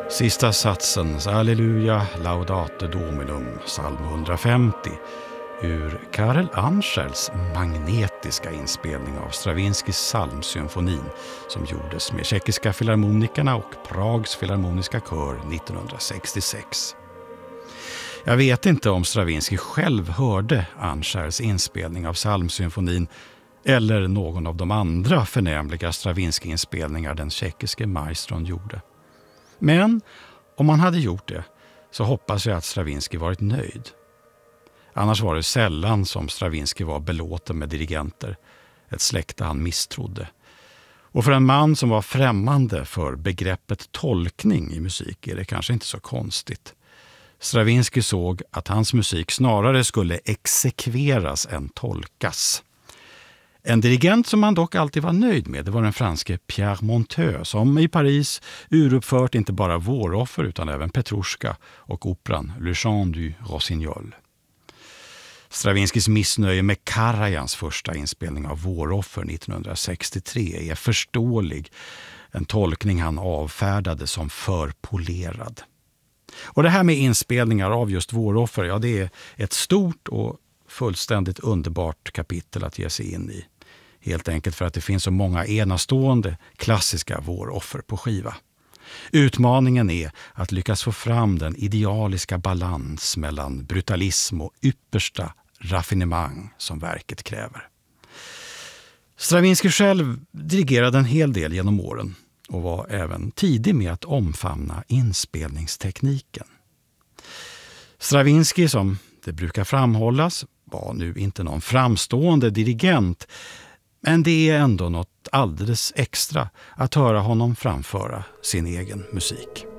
Sista satsen, Alleluja, Laudate Dominum, psalm 150, ur Karel Anschels magnetiska inspelning av Stravinskys psalmsymfonin som gjordes med Tjeckiska filharmonikerna och Prags filharmoniska kör 1966. Jag vet inte om Stravinsky själv hörde Anschels inspelning av psalmsymfonin eller någon av de andra förnämliga Stravinsky-inspelningar den tjeckiske maestron gjorde. Men om han hade gjort det så hoppas jag att Stravinsky varit nöjd. Annars var det sällan som Stravinsky var belåten med dirigenter, ett släkte han misstrodde. Och för en man som var främmande för begreppet tolkning i musik är det kanske inte så konstigt. Stravinsky såg att hans musik snarare skulle exekveras än tolkas. En dirigent som han dock alltid var nöjd med, det var den franske Pierre Monteux som i Paris uruppfört inte bara Våroffer utan även Petrushka och operan Le Chant du Rossignol. Stravinskys missnöje med Karajans första inspelning av Våroffer 1963 är förståelig, en tolkning han avfärdade som för polerad. Och det här med inspelningar av just Våroffer, ja, det är ett stort och fullständigt underbart kapitel att ge sig in i. Helt enkelt för att det finns så många enastående klassiska Våroffer på skiva. Utmaningen är att lyckas få fram den idealiska balans mellan brutalism och yppersta raffinemang som verket kräver. Stravinsky själv dirigerade en hel del genom åren och var även tidig med att omfamna inspelningstekniken. Stravinsky, som det brukar framhållas, var nu inte någon framstående dirigent, men det är ändå något alldeles extra att höra honom framföra sin egen musik.